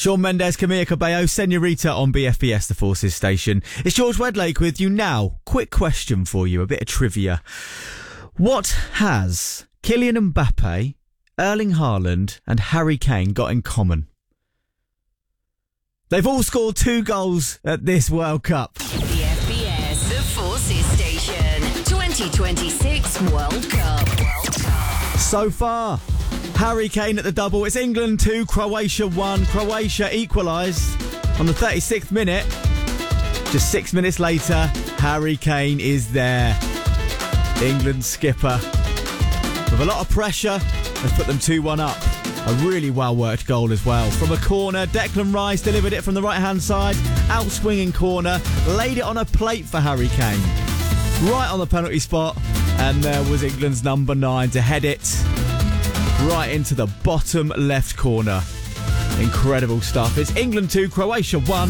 Shawn Mendes, Camilla Cabello, Senorita on BFBS, the Forces station. It's George Wedlake with you now. Quick question for you, a bit of trivia. What has Kylian Mbappe, Erling Haaland and Harry Kane got in common? They've all scored 2 goals at this World Cup. BFBS, the Forces station. 2026 World Cup. So far, Harry Kane at the double. It's England 2, Croatia 1. Croatia equalised on the 36th minute. Just 6 minutes later, Harry Kane is there. England's skipper, with a lot of pressure, has put them 2-1 up. A really well-worked goal as well. From a corner, Declan Rice delivered it from the right-hand side. Out-swinging corner, laid it on a plate for Harry Kane. Right on the penalty spot. And there was England's number 9 to head it right into the bottom left corner. Incredible stuff. It's England 2, Croatia 1.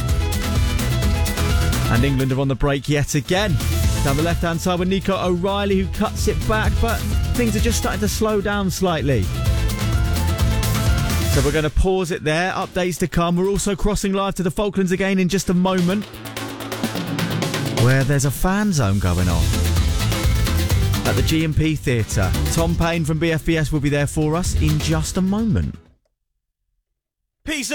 And England are on the break yet again. Down the left-hand side with Nico O'Reilly, who cuts it back, but things are just starting to slow down slightly. So we're going to pause it there. Updates to come. We're also crossing live to the Falklands again in just a moment, where there's a fan zone going on at the G&P Theatre. Tom Payne from BFBS will be there for us in just a moment. Peace